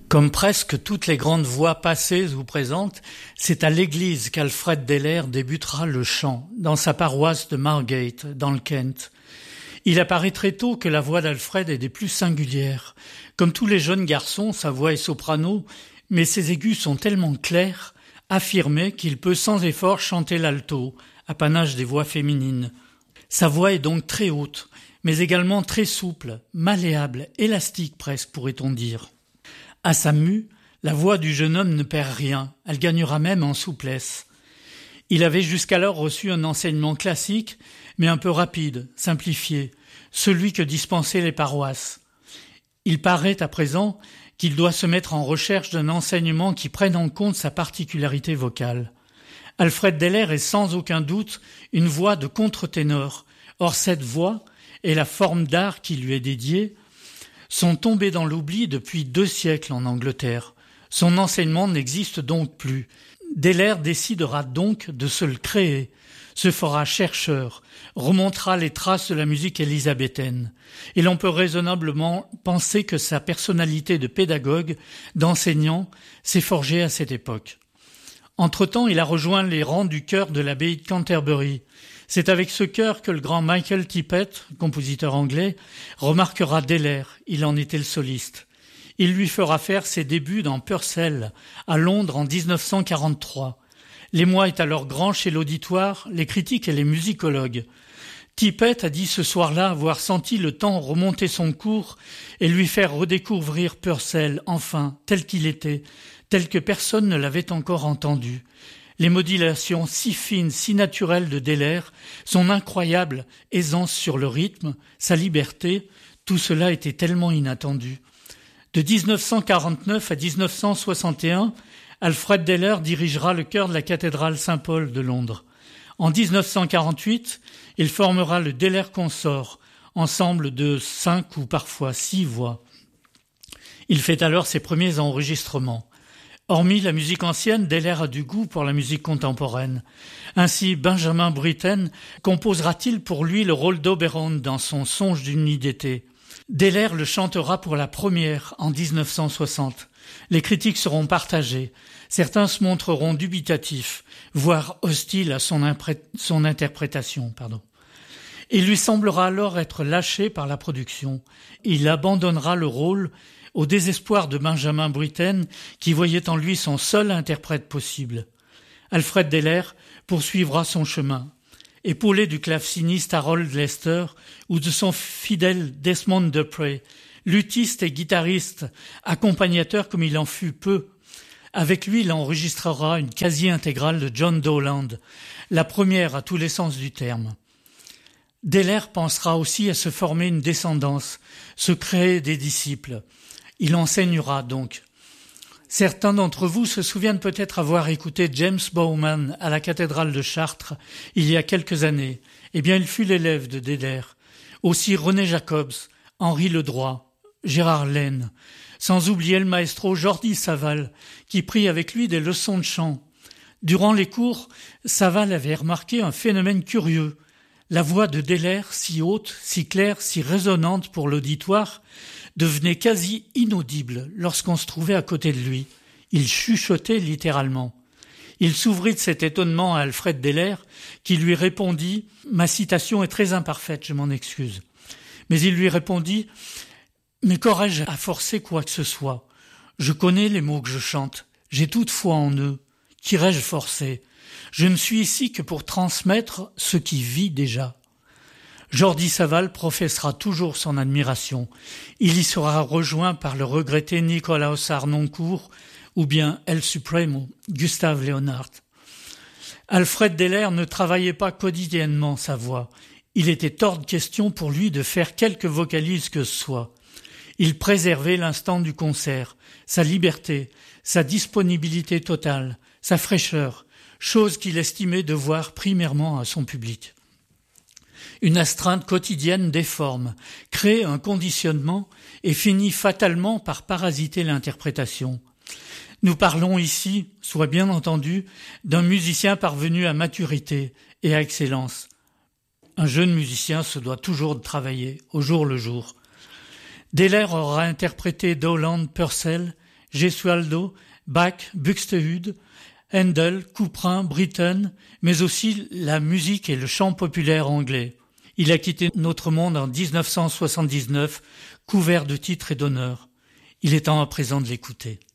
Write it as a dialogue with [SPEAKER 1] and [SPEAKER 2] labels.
[SPEAKER 1] Comme presque toutes les grandes voix passées ou présentes, c'est à l'église qu'Alfred Deller débutera le chant, dans sa paroisse de Margate, dans le Kent. Il apparaît très tôt que la voix d'Alfred est des plus singulières. Comme tous les jeunes garçons, sa voix est soprano, mais ses aigus sont tellement clairs, affirmés, qu'il peut sans effort chanter l'alto, apanage des voix féminines. Sa voix est donc très haute, mais également très souple, malléable, élastique presque, pourrait-on dire. À sa mue, la voix du jeune homme ne perd rien, elle gagnera même en souplesse. Il avait jusqu'alors reçu un enseignement classique, mais un peu rapide, simplifié, celui que dispensaient les paroisses. Il paraît à présent qu'il doit se mettre en recherche d'un enseignement qui prenne en compte sa particularité vocale. Alfred Deller est sans aucun doute une voix de contre-ténor. Or cette voix et la forme d'art qui lui est dédiée sont tombés dans l'oubli depuis 2 siècles en Angleterre. Son enseignement n'existe donc plus. Deller décidera donc de se le créer, se fera chercheur, remontera les traces de la musique élisabéthaine. Et l'on peut raisonnablement penser que sa personnalité de pédagogue, d'enseignant, s'est forgée à cette époque. Entre-temps, il a rejoint les rangs du chœur de l'abbaye de Canterbury. C'est avec ce chœur que le grand Michael Tippett, compositeur anglais, remarquera Deller, il en était le soliste. Il lui fera faire ses débuts dans Purcell, à Londres en 1943. L'émoi est alors grand chez l'auditoire, les critiques et les musicologues. Tippett a dit ce soir-là avoir senti le temps remonter son cours et lui faire redécouvrir Purcell, enfin, tel qu'il était, tel que personne ne l'avait encore entendu. Les modulations si fines, si naturelles de Deller, son incroyable aisance sur le rythme, sa liberté, tout cela était tellement inattendu. De 1949 à 1961, Alfred Deller dirigera le chœur de la cathédrale Saint-Paul de Londres. En 1948, il formera le Deller Consort, ensemble de 5 ou parfois 6 voix. Il fait alors ses premiers enregistrements. Hormis la musique ancienne, Deller a du goût pour la musique contemporaine. Ainsi, Benjamin Britten composera-t-il pour lui le rôle d'Oberon dans son Songe d'une nuit d'été. Deller le chantera pour la première en 1960. Les critiques seront partagées. Certains se montreront dubitatifs, voire hostiles à son interprétation. Il lui semblera alors être lâché par la production. Il abandonnera le rôle au désespoir de Benjamin Britten, qui voyait en lui son seul interprète possible. Alfred Deller poursuivra son chemin. Épaulé du claveciniste Harold Lester ou de son fidèle Desmond Dupree, luthiste et guitariste, accompagnateur comme il en fut peu, avec lui il enregistrera une quasi-intégrale de John Dowland, la première à tous les sens du terme. Deller pensera aussi à se former une descendance, se créer des disciples. Il enseignera donc. Certains d'entre vous se souviennent peut-être avoir écouté James Bowman à la cathédrale de Chartres il y a quelques années. Eh bien, il fut l'élève de Deller. Aussi René Jacobs, Henri Ledroit, Gérard Laine, sans oublier le maestro Jordi Savall, qui prit avec lui des leçons de chant. Durant les cours, Savall avait remarqué un phénomène curieux. La voix de Deller, si haute, si claire, si résonnante pour l'auditoire, devenait quasi inaudible lorsqu'on se trouvait à côté de lui. Il chuchotait littéralement. Il s'ouvrit de cet étonnement à Alfred Deller, qui lui répondit « Ma citation est très imparfaite, je m'en excuse. » Mais il lui répondit « Mais qu'aurais-je à forcer quoi que ce soit? Je connais les mots que je chante, j'ai toute foi en eux. Qu'irais-je forcer? Je ne suis ici que pour transmettre ce qui vit déjà. » Jordi Savall professera toujours son admiration. Il y sera rejoint par le regretté Nikolaus Harnoncourt ou bien El Supremo, Gustave Leonhardt. Alfred Deller ne travaillait pas quotidiennement sa voix. Il était hors de question pour lui de faire quelque vocalise que ce soit. Il préservait l'instant du concert, sa liberté, sa disponibilité totale, sa fraîcheur, chose qu'il estimait devoir primairement à son public. Une astreinte quotidienne déforme, crée un conditionnement et finit fatalement par parasiter l'interprétation. Nous parlons ici, soit bien entendu, d'un musicien parvenu à maturité et à excellence. Un jeune musicien se doit toujours de travailler, au jour le jour. Deller aura interprété Dowland, Purcell, Gesualdo, Bach, Buxtehude, Handel, Couperin, Britten, mais aussi la musique et le chant populaire anglais. Il a quitté notre monde en 1979, couvert de titres et d'honneurs. Il est temps à présent de l'écouter.